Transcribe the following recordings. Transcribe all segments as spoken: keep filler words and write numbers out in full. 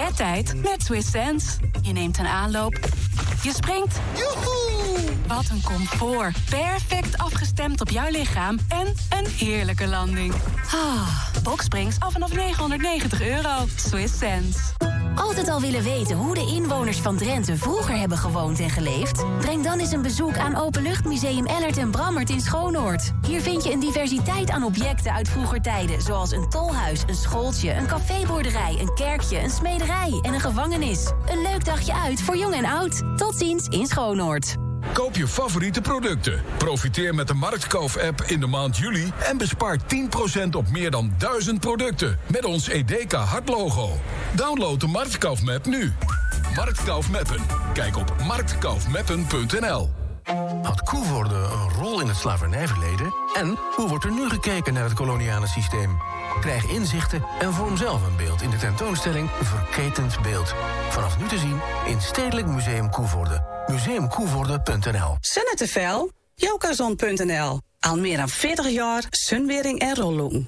Bedtijd met Swiss Sense. Je neemt een aanloop. Je springt. Joehoe! Wat een comfort. Perfect afgestemd op jouw lichaam. En een heerlijke landing. Ah, Boxsprings af vanaf negenhonderdnegentig euro. Swiss Sense. Altijd al willen weten hoe de inwoners van Drenthe vroeger hebben gewoond en geleefd? Breng dan eens een bezoek aan Openluchtmuseum Ellert en Brammert in Schoonoord. Hier vind je een diversiteit aan objecten uit vroeger tijden, zoals een tolhuis, een schooltje, een caféboerderij, een kerkje, een smederij en een gevangenis. Een leuk dagje uit voor jong en oud. Tot ziens in Schoonoord. Koop je favoriete producten. Profiteer met de Marktkoop-app in de maand juli en bespaar tien procent op meer dan duizend producten met ons Edeka hartlogo. Download de Marktkoop-map nu. Marktkoop-mappen. Kijk op marktkoopmappen punt n l. Had Koevoorde een rol in het slavernijverleden? En hoe wordt er nu gekeken naar het koloniale systeem? Krijg inzichten en vorm zelf een beeld in de tentoonstelling Verketend Beeld. Vanaf nu te zien in Stedelijk Museum Koevoorde. museum koevoorde punt n l. Sunnetevel, jokazon punt n l. Al meer dan veertig jaar sunwering en rolloen.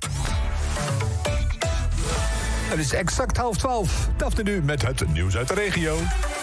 Het is exact half twaalf. Daphne nu met het nieuws uit de regio.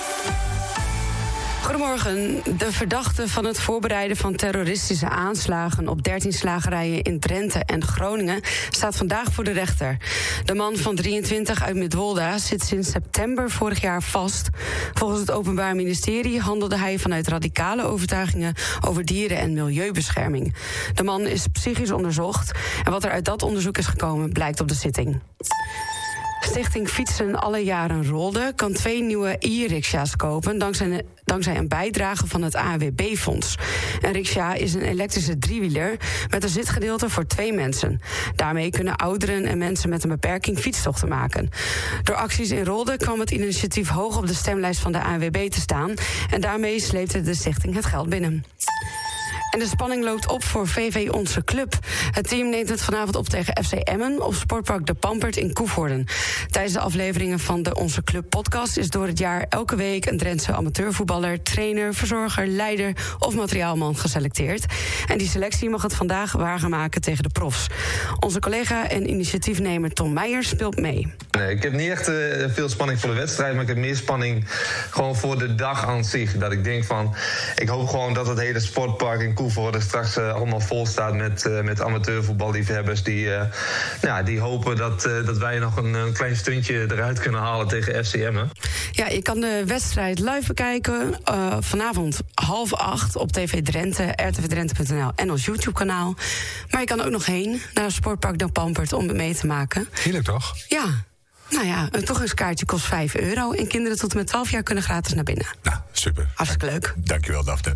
Goedemorgen. De verdachte van het voorbereiden van terroristische aanslagen op dertien slagerijen in Drenthe en Groningen staat vandaag voor de rechter. De man van drieëntwintig uit Midwolda zit sinds september vorig jaar vast. Volgens het Openbaar Ministerie handelde hij vanuit radicale overtuigingen over dieren- en milieubescherming. De man is psychisch onderzocht en wat er uit dat onderzoek is gekomen blijkt op de zitting. Stichting Fietsen Alle Jaren Rolde kan twee nieuwe e-riksja's kopen dankzij, dankzij een bijdrage van het A N W B-fonds. Een riksja is een elektrische driewieler met een zitgedeelte voor twee mensen. Daarmee kunnen ouderen en mensen met een beperking fietstochten maken. Door acties in Rolde kwam het initiatief hoog op de stemlijst van de A N W B te staan en daarmee sleepte de stichting het geld binnen. En de spanning loopt op voor V V Onze Club. Het team neemt het vanavond op tegen F C Emmen op Sportpark De Pampert in Koevoorden. Tijdens de afleveringen van de Onze Club podcast is door het jaar elke week een Drentse amateurvoetballer, trainer, verzorger, leider of materiaalman geselecteerd. En die selectie mag het vandaag waar gaan maken tegen de profs. Onze collega en initiatiefnemer Tom Meijer speelt mee. Nee, ik heb niet echt uh, veel spanning voor de wedstrijd, maar ik heb meer spanning gewoon voor de dag aan zich. Dat ik denk van, ik hoop gewoon dat het hele sportpark in Koevoorde straks uh, allemaal vol staat met, uh, met amateurvoetballiefhebbers die, uh, nou, die hopen dat, uh, dat wij nog een, een klein stuntje eruit kunnen halen tegen F C Emmen. Ja, je kan de wedstrijd live bekijken uh, vanavond half acht op T V Drenthe, r t v drenthe punt n l en ons YouTube-kanaal. Maar je kan ook nog heen naar Sportpark De Pampert om mee te maken. Heerlijk toch? Ja. Nou ja, een toegangskaartje kost vijf euro en kinderen tot en met twaalf jaar kunnen gratis naar binnen. Nou, super. Hartstikke leuk. Dankjewel, Daphne.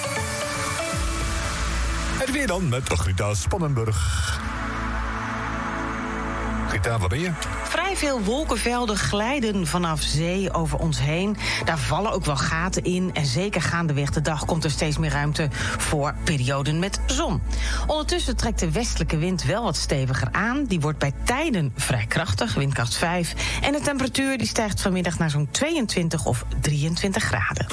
Het weer dan met Rita Spannenburg. Rita, waar ben je? Vrij veel wolkenvelden glijden vanaf zee over ons heen. Daar vallen ook wel gaten in. En zeker gaandeweg de dag komt er steeds meer ruimte voor perioden met zon. Ondertussen trekt de westelijke wind wel wat steviger aan. Die wordt bij tijden vrij krachtig, windkracht vijf. En de temperatuur die stijgt vanmiddag naar zo'n tweeëntwintig of drieëntwintig graden.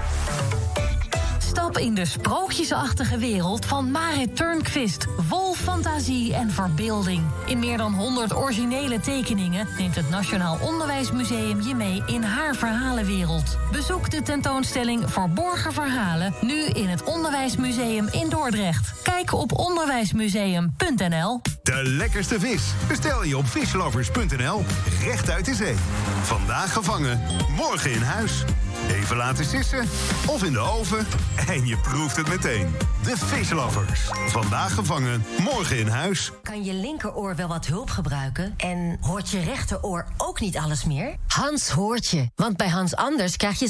Stap in de sprookjesachtige wereld van Marit Turnquist. Vol fantasie en verbeelding. In meer dan honderd originele tekeningen neemt het Nationaal Onderwijsmuseum je mee in haar verhalenwereld. Bezoek de tentoonstelling Verborgen Verhalen nu in het Onderwijsmuseum in Dordrecht. Kijk op onderwijsmuseum punt n l. De lekkerste vis bestel je op fishlovers punt n l. Recht uit de zee. Vandaag gevangen, morgen in huis. Even laten sissen of in de oven en je proeft het meteen. De Fishlovers. Vandaag gevangen, morgen in huis. Kan je linkeroor wel wat hulp gebruiken? En hoort je rechteroor ook niet alles meer? Hans hoort je, want bij Hans Anders krijg je